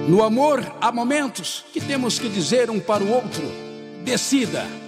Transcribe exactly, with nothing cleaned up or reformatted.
No amor, há momentos que temos que dizer um para o outro: decida.